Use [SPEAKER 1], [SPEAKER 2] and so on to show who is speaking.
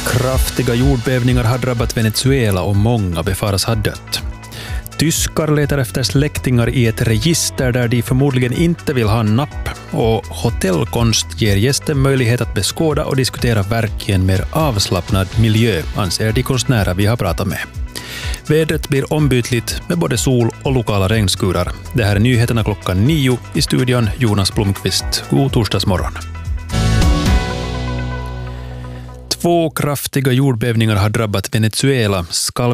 [SPEAKER 1] Kraftiga jordbävningar har drabbat Venezuela och många befaras ha dött. Tyskar letar efter släktingar i ett register där de förmodligen inte vill ha napp, och hotellkonst ger gästen möjlighet att beskåda och diskutera verk i en mer avslappnad miljö, anser de konstnärer vi har pratat med. Vädret blir ombytligt med både sol och lokala regnskurar. Det här är nyheterna 9:00 i studion Jonas Blomqvist. God torsdagsmorgon. 2 kraftiga jordbävningar har drabbat Venezuela.